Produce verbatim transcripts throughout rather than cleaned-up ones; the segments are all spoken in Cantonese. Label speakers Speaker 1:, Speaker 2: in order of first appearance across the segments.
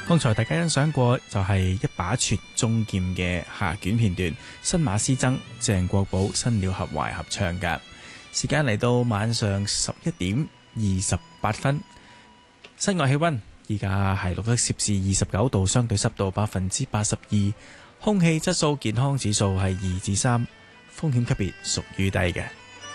Speaker 1: 剛才大家欣賞過就係一把傳中劍嘅下卷片段，新馬師曾、鄭國寶、新鳥合懷合唱嘅。時間嚟到晚上十一點二十八分，室外氣溫而家係錄得攝氏二十九度，相對濕度百分之八十二，空氣質素健康指數係二至三，風險級別屬於低嘅。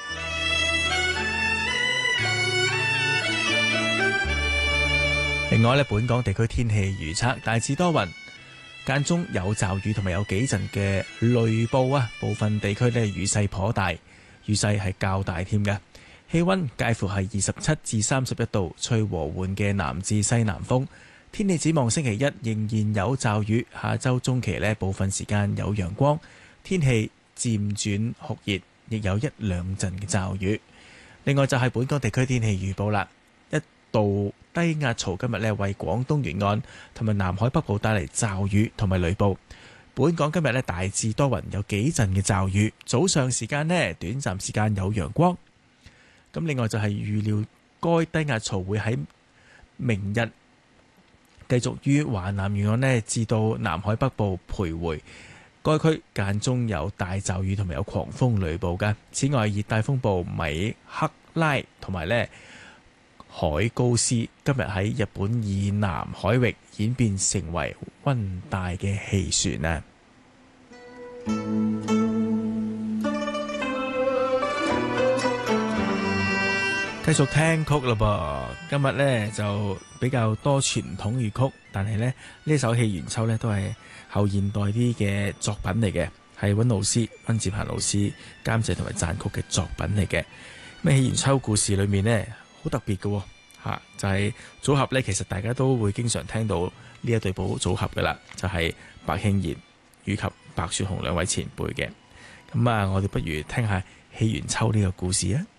Speaker 1: 另外咧，本港地區天氣預測大致多雲，間中有驟雨同埋有幾陣嘅雷暴啊，部分地區咧雨勢頗大，雨勢係較大添嘅。氣溫介乎係二十七至三十一度，吹和緩嘅南至西南風。天氣展望星期一仍然有驟雨，下周中期咧部分時間有陽光，天氣漸轉酷熱，亦有一兩陣嘅驟雨。另外就係本港地區天氣預報啦，一道低壓槽今日咧為廣東沿岸同埋南海北部帶嚟驟雨同埋雷暴。本港今日咧大致多雲，有幾陣嘅驟雨，早上時間咧短暫時間有陽光。咁另外就係預料該低壓槽會喺明日繼續於華南沿岸咧至到南海北部徘徊，該區間中有大驟雨同埋有狂風雷暴嘅。此外，熱帶風暴米克拉同埋咧海高斯今日喺日本以南海域演變成為溫帶嘅氣旋啊！繼續聽曲咯噃，今日呢就比較多傳統粵曲，但係呢呢首《戲元秋》呢都係後現代啲嘅作品嚟嘅，係溫老師溫志鵬老師監製同埋撰曲嘅作品嚟嘅。咁《戲元秋》故事裏面呢，好特別嘅吓，就係、是、組合呢。其實大家都會經常聽到呢一對寶組合噶啦，就係、是、白慶賢以及白雪紅兩位前輩嘅。咁啊，我哋不如聽下《戲元秋》呢個故事啊！